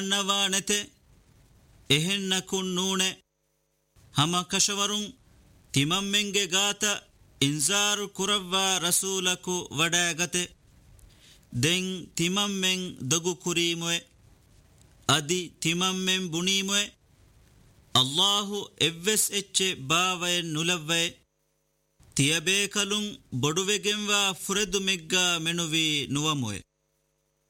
ನವಾನೆತೆ ಎಹೆನ್ನಕುನ್ ನೂಣೆ ಹಮ ಕಶವರುಂ ತಿಮಮ್ಮೆಂಗೆ ಗಾತ ಇಂಜಾರು ಕುರವ್ವಾ ರಸೂಲಕು ವಡಾಗತೆ ದೆಂ ತಿಮಮ್ಮೆಂ ದಗು ಕುರೀಮುವೆ ಅದಿ ತಿಮಮ್ಮೆಂ ಬುಣೀಮುವೆ ಅಲ್ಲಾಹು ಎವ್ವೆಸ್ ಎಚ್ಚೆ ಬಾವಯನ್ ನುಲವ್ವೆ ತಿಯಬೇಕಲುಂ ಬೊಡುವೆಗೆಂವಾ ಫುರೆದು ಮೆಗ್ಗಾ ಮೆನುವಿ ನುವಮುವೆ.